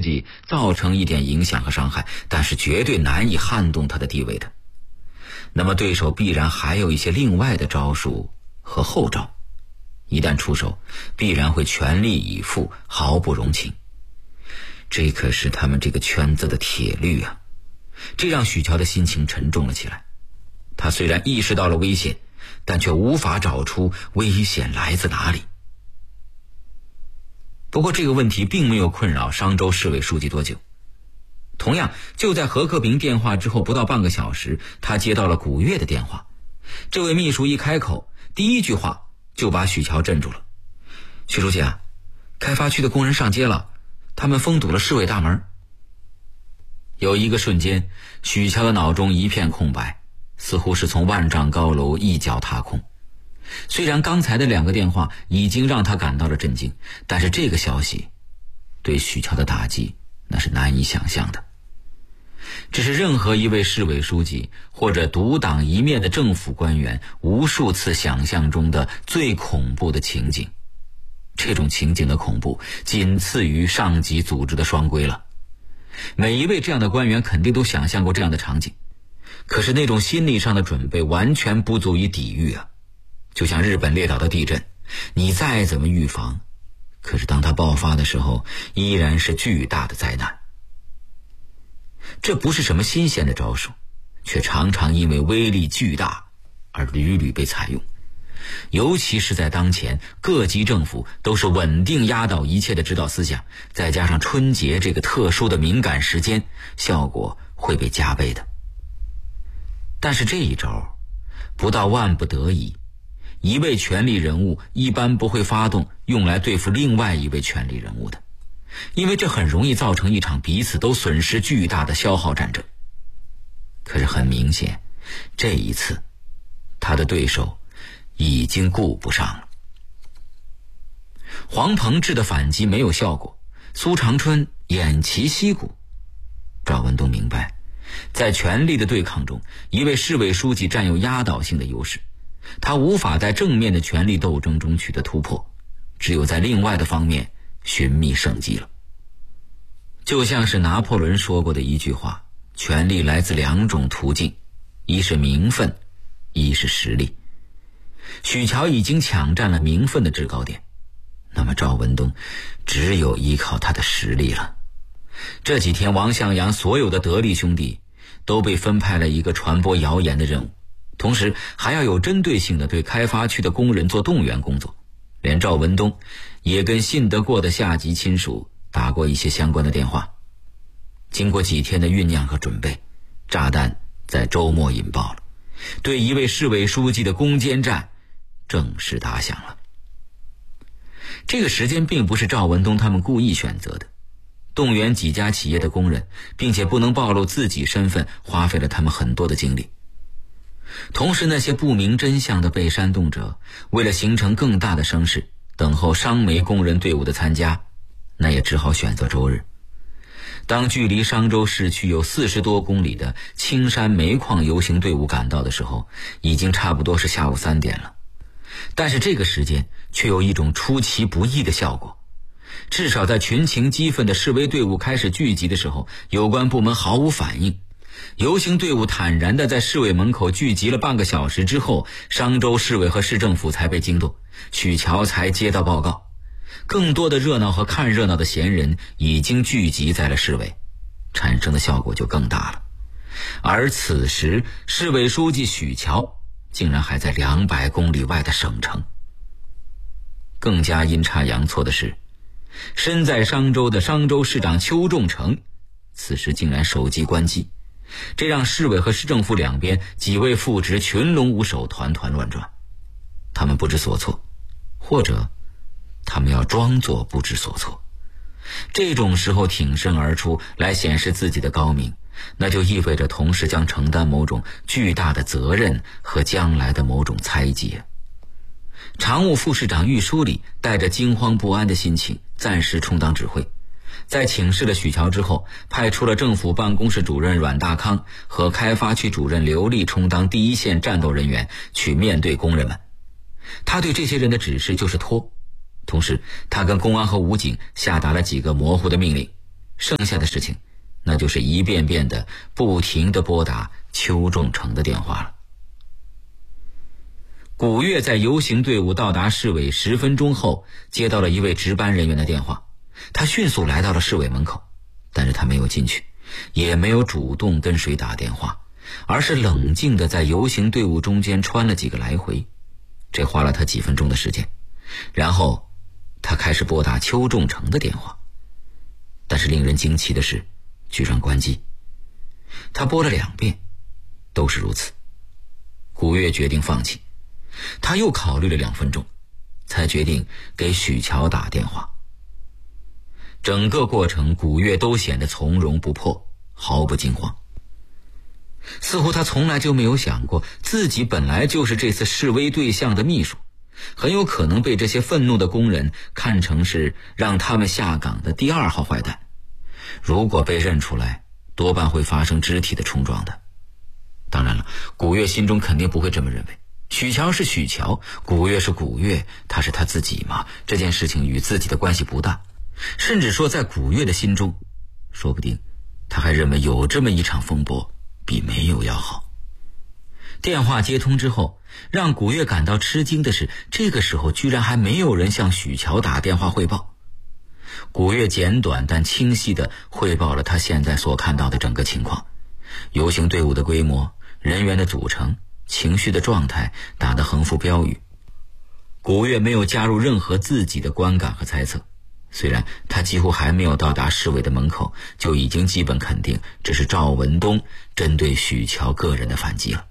记造成一点影响和伤害，但是绝对难以撼动他的地位的。那么对手必然还有一些另外的招数和后招，一旦出手，必然会全力以赴，毫不容情。这可是他们这个圈子的铁律啊！这让许乔的心情沉重了起来。他虽然意识到了危险，但却无法找出危险来自哪里。不过这个问题并没有困扰商州市委书记多久。同样，就在何克平电话之后不到半个小时，他接到了古月的电话。这位秘书一开口，第一句话就把许乔镇住了。许书记啊，开发区的工人上街了，他们封堵了市委大门。有一个瞬间，许乔的脑中一片空白，似乎是从万丈高楼一脚踏空。虽然刚才的2个电话已经让他感到了震惊，但是这个消息对许乔的打击那是难以想象的。这是任何一位市委书记或者独当一面的政府官员无数次想象中的最恐怖的情景。这种情景的恐怖仅次于上级组织的双规了。每一位这样的官员肯定都想象过这样的场景，可是那种心理上的准备完全不足以抵御啊！就像日本列岛的地震，你再怎么预防，可是当它爆发的时候，依然是巨大的灾难。这不是什么新鲜的招数，却常常因为威力巨大而屡屡被采用。尤其是在当前各级政府都是稳定压倒一切的指导思想，再加上春节这个特殊的敏感时间，效果会被加倍的。但是这一招不到万不得已，一位权力人物一般不会发动用来对付另外一位权力人物的，因为这很容易造成一场彼此都损失巨大的消耗战争。可是很明显，这一次他的对手已经顾不上了。黄鹏志的反击没有效果，苏长春偃旗息鼓。赵文东明白，在权力的对抗中，一位市委书记占有压倒性的优势，他无法在正面的权力斗争中取得突破，只有在另外的方面寻觅胜机了。就像是拿破仑说过的一句话，权力来自2种途径，一是名分，一是实力。许乔已经抢占了名分的制高点，那么赵文东只有依靠他的实力了。这几天王向阳所有的得力兄弟都被分派了一个传播谣言的任务，同时还要有针对性的对开发区的工人做动员工作。连赵文东也跟信得过的下级亲属打过一些相关的电话。经过几天的酝酿和准备，炸弹在周末引爆了，对一位市委书记的攻坚战正式打响了。这个时间并不是赵文东他们故意选择的，动员几家企业的工人，并且不能暴露自己身份，花费了他们很多的精力。同时那些不明真相的被煽动者，为了形成更大的声势，等候商煤工人队伍的参加，那也只好选择周日。当距离商州市区有40多公里的青山煤矿游行队伍赶到的时候，已经差不多是下午3点了。但是这个时间却有一种出其不意的效果，至少在群情激愤的示威队伍开始聚集的时候，有关部门毫无反应。游行队伍坦然地在市委门口聚集了半个小时之后，商州市委和市政府才被惊动，许乔才接到报告。更多的热闹和看热闹的闲人已经聚集在了市委，产生的效果就更大了。而此时市委书记许乔竟然还在200公里外的省城。更加阴差阳错的是，身在商州的商州市长邱仲成此时竟然手机关机，这让市委和市政府两边几位副职群龙无首，团团乱转。他们不知所措，或者他们要装作不知所措。这种时候挺身而出来显示自己的高明，那就意味着同时将承担某种巨大的责任和将来的某种猜忌。常务副市长郁书礼带着惊慌不安的心情暂时充当指挥，在请示了许乔之后，派出了政府办公室主任阮大康和开发区主任刘丽充当第一线战斗人员去面对工人们。他对这些人的指示就是拖，同时他跟公安和武警下达了几个模糊的命令， 剩下的事情那就是一遍遍的不停的拨打邱仲成的电话了。古月在游行队伍到达市委10分钟后，接到了一位值班人员的电话。他迅速来到了市委门口，但是他没有进去，也没有主动跟谁打电话，而是冷静地在游行队伍中间穿了几个来回，这花了他几分钟的时间。然后他开始拨打邱仲成的电话，但是令人惊奇的是，居然关机。他拨了2遍，都是如此。古月决定放弃，他又考虑了2分钟，才决定给许乔打电话。整个过程，古月都显得从容不迫，毫不惊慌。似乎他从来就没有想过，自己本来就是这次示威对象的秘书，很有可能被这些愤怒的工人看成是让他们下岗的第2号坏蛋。如果被认出来，多半会发生肢体的冲撞的。当然了，古月心中肯定不会这么认为。许乔是许乔，古月是古月，他是他自己嘛，这件事情与自己的关系不大。甚至说在古月的心中，说不定他还认为有这么一场风波比没有要好。电话接通之后，让古月感到吃惊的是，这个时候居然还没有人向许乔打电话汇报。古月简短但清晰地汇报了他现在所看到的整个情况，游行队伍的规模、人员的组成、情绪的状态，打的横幅标语。古月没有加入任何自己的观感和猜测，虽然他几乎还没有到达市委的门口，就已经基本肯定这是赵文东针对许乔个人的反击了。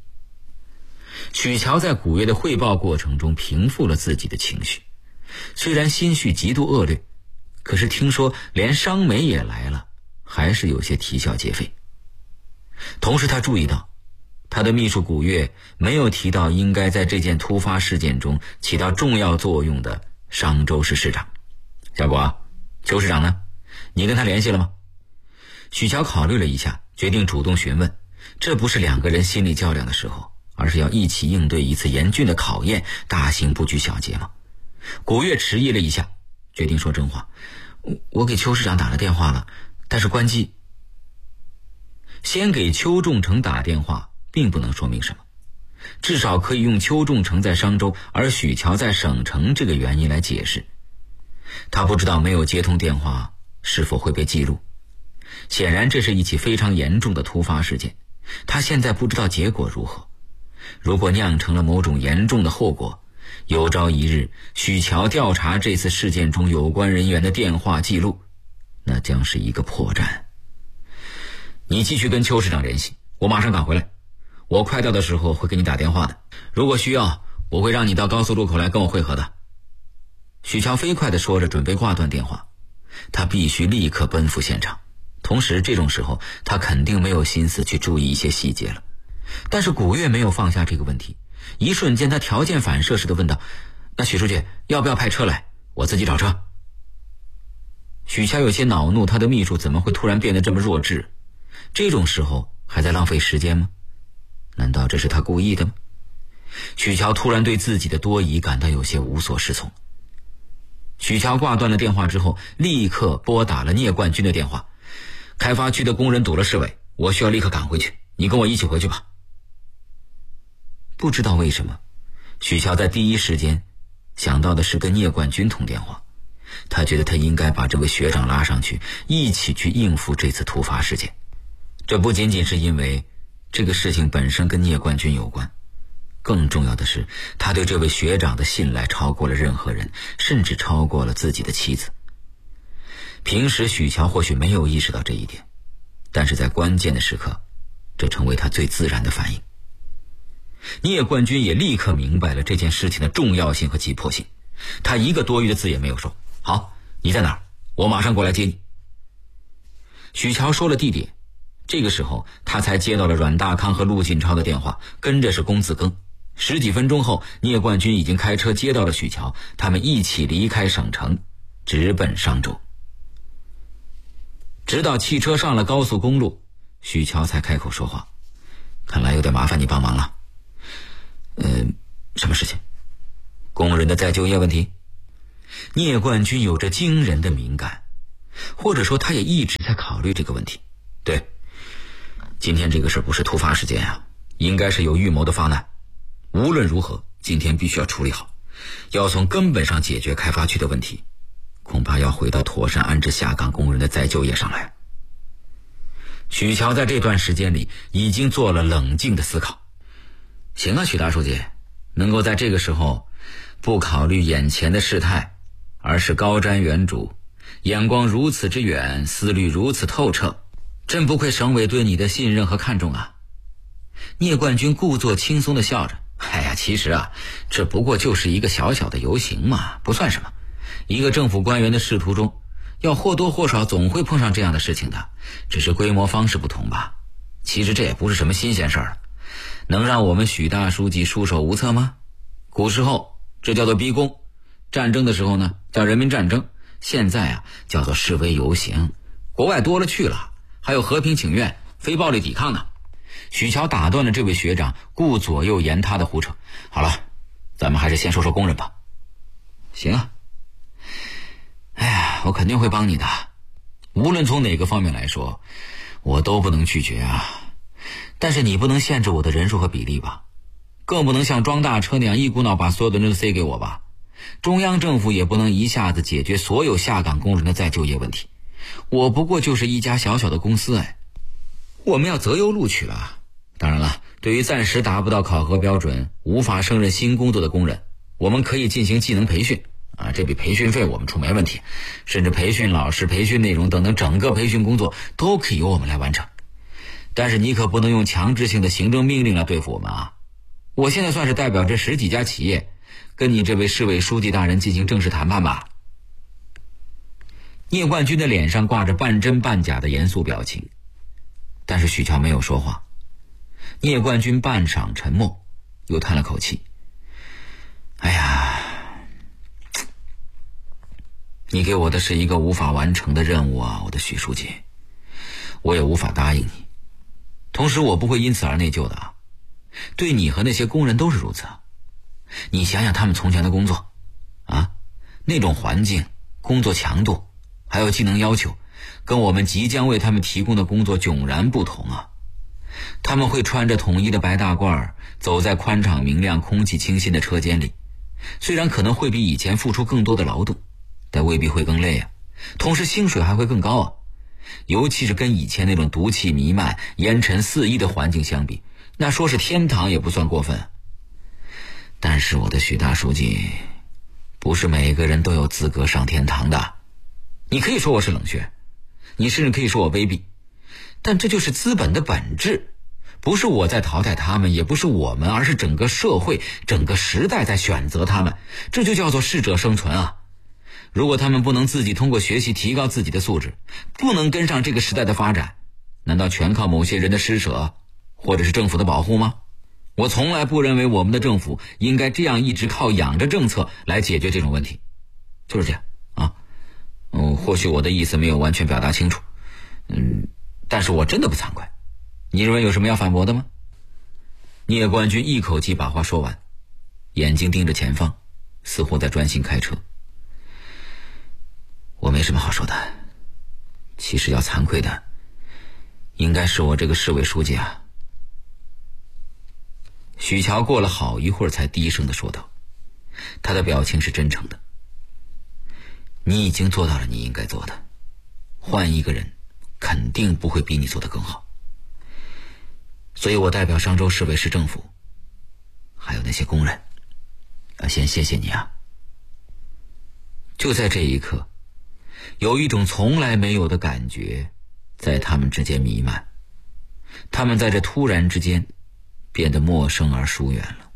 许乔在古月的汇报过程中平复了自己的情绪，虽然心绪极度恶劣，可是听说连商梅也来了，还是有些啼笑皆非。同时他注意到，他的秘书古月没有提到应该在这件突发事件中起到重要作用的商州市市长。小果，邱市长呢？你跟他联系了吗？许乔考虑了一下，决定主动询问。这不是2个人心理较量的时候，而是要一起应对一次严峻的考验，大刑不拘小节嘛。古月迟疑了一下，决定说真话。我给邱市长打了电话了，但是关机。先给邱仲成打电话并不能说明什么，至少可以用邱仲成在商州而许乔在省城这个原因来解释。他不知道没有接通电话是否会被记录，显然这是一起非常严重的突发事件，他现在不知道结果如何。如果酿成了某种严重的后果，有朝一日许乔调查这次事件中有关人员的电话记录，那将是一个破绽。你继续跟邱市长联系，我马上赶回来，我快到的时候会给你打电话的，如果需要我会让你到高速路口来跟我会合的。许乔飞快地说着，准备挂断电话。他必须立刻奔赴现场，同时这种时候他肯定没有心思去注意一些细节了。但是古月没有放下这个问题，一瞬间他条件反射似的问道，那许书记要不要派车来，我自己找车。许乔有些恼怒，他的秘书怎么会突然变得这么弱智？这种时候还在浪费时间吗？难道这是他故意的吗？许乔突然对自己的多疑感到有些无所适从。许乔挂断了电话之后，立刻拨打了聂冠军的电话。开发区的工人堵了市委，我需要立刻赶回去，你跟我一起回去吧。不知道为什么，许乔在第一时间想到的是跟聂冠军通电话。他觉得他应该把这位学长拉上去，一起去应付这次突发事件。这不仅仅是因为这个事情本身跟聂冠军有关，更重要的是他对这位学长的信赖超过了任何人，甚至超过了自己的妻子。平时许乔或许没有意识到这一点，但是在关键的时刻，这成为他最自然的反应。聂冠军也立刻明白了这件事情的重要性和急迫性，他一个多余的字也没有说。好，你在哪儿？我马上过来接你。许乔说了地点，这个时候他才接到了阮大康和陆锦超的电话，跟着是龚自庚。10几分钟后，聂冠军已经开车接到了许乔，他们一起离开省城，直奔商州。直到汽车上了高速公路，许乔才开口说话。看来有点麻烦你帮忙了。什么事情？工人的再就业问题？聂冠军有着惊人的敏感， 或者说他也一直在考虑这个问题。对，今天这个事不是突发事件啊，应该是有预谋的发难。无论如何，今天必须要处理好，要从根本上解决开发区的问题，恐怕要回到妥善安置下岗工人的再就业上来。许桥在这段时间里已经做了冷静的思考。行啊，许大书记，能够在这个时候不考虑眼前的事态，而是高瞻远瞩，眼光如此之远，思虑如此透彻，真不愧省委对你的信任和看重啊。聂冠军故作轻松地笑着，哎呀，其实啊，这不过就是一个小小的游行嘛，不算什么。一个政府官员的仕途中，要或多或少总会碰上这样的事情的，只是规模方式不同吧。其实这也不是什么新鲜事儿，能让我们许大书记束手无策吗？古时候这叫做逼宫，战争的时候呢叫人民战争，现在啊叫做示威游行。国外多了去了，还有和平请愿、非暴力抵抗呢。许桥打断了这位学长顾左右言他的胡扯。好了，咱们还是先说说工人吧。行啊，哎呀，我肯定会帮你的，无论从哪个方面来说，我都不能拒绝啊。但是你不能限制我的人数和比例吧，更不能像装大车那样一股脑把所有的人都塞给我吧。中央政府也不能一下子解决所有下岗工人的再就业问题，我不过就是一家小小的公司我们要择优录取了。当然了，对于暂时达不到考核标准无法胜任新工作的工人，我们可以进行技能培训啊，这笔培训费我们出没问题，甚至培训老师、培训内容等等整个培训工作都可以由我们来完成。但是你可不能用强制性的行政命令来对付我们啊！我现在算是代表这10几家企业跟你这位市委书记大人进行正式谈判吧。聂冠军的脸上挂着半真半假的严肃表情，但是许桥没有说话。聂冠军半晌沉默，又叹了口气。哎呀，你给我的是一个无法完成的任务啊，我的许书记，我也无法答应你。同时我不会因此而内疚的啊，对你和那些工人都是如此啊。你想想他们从前的工作啊，那种环境、工作强度还有技能要求，跟我们即将为他们提供的工作迥然不同啊。他们会穿着统一的白大褂，走在宽敞明亮、空气清新的车间里，虽然可能会比以前付出更多的劳动，但未必会更累啊。同时薪水还会更高啊，尤其是跟以前那种毒气弥漫、烟尘四溢的环境相比，那说是天堂也不算过分。但是我的许大书记，不是每个人都有资格上天堂的。你可以说我是冷血，你甚至可以说我卑鄙，但这就是资本的本质，不是我在淘汰他们，也不是我们，而是整个社会、整个时代在选择他们，这就叫做适者生存啊。如果他们不能自己通过学习提高自己的素质，不能跟上这个时代的发展，难道全靠某些人的施舍，或者是政府的保护吗？我从来不认为我们的政府应该这样一直靠养着政策来解决这种问题，就是这样啊。或许我的意思没有完全表达清楚，但是我真的不惭愧。你认为有什么要反驳的吗？聂冠军一口气把话说完，眼睛盯着前方，似乎在专心开车。我没什么好说的，其实要惭愧的应该是我这个市委书记啊。许桥过了好一会儿才低声地说道，他的表情是真诚的。你已经做到了你应该做的，换一个人肯定不会比你做得更好。所以我代表商州市委市政府还有那些工人先谢谢你啊。就在这一刻，有一种从来没有的感觉在他们之间弥漫，他们在这突然之间变得陌生而疏远了。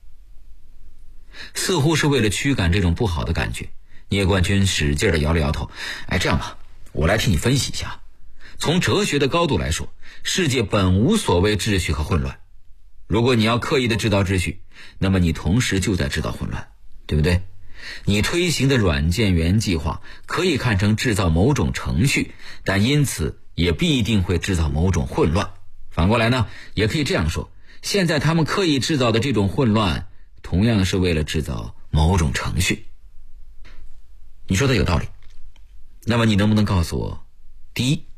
似乎是为了驱赶这种不好的感觉，聂冠军使劲地摇了摇头。这样吧，我来替你分析一下。从哲学的高度来说，世界本无所谓秩序和混乱。如果你要刻意的制造秩序，那么你同时就在制造混乱，对不对？你推行的软件园计划可以看成制造某种程序，但因此也必定会制造某种混乱。反过来呢，也可以这样说，现在他们刻意制造的这种混乱，同样是为了制造某种程序。你说的有道理， 那么你能不能告诉我，第一，